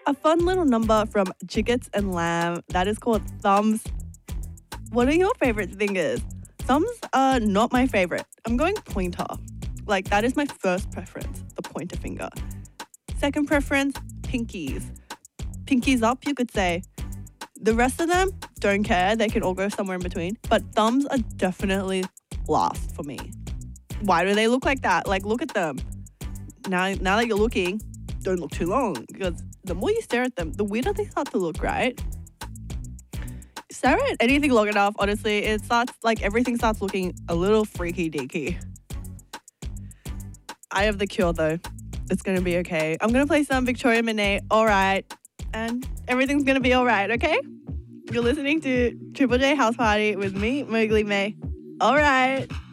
A fun little number from Chickets and Lamb that is called thumbs. What are your favorite fingers? Thumbs are not my favorite. I'm going pointer. Like, that is my first preference, the pointer finger. Second preference, pinkies. Pinkies up, you could say. The rest of them, don't care. They can all go somewhere in between. But thumbs are definitely last for me. Why do they look like that? Like, look at them. Now that you're looking, don't look too long, because the more you stare at them, the weirder they start to look, right? Stare at anything long enough, honestly, everything starts looking a little freaky deaky. I have the cure though. It's gonna be okay. I'm gonna play some Victoria Monet, Alright, and everything's gonna be alright, okay? You're listening to Triple J House Party with me, Mowgli May. Alright.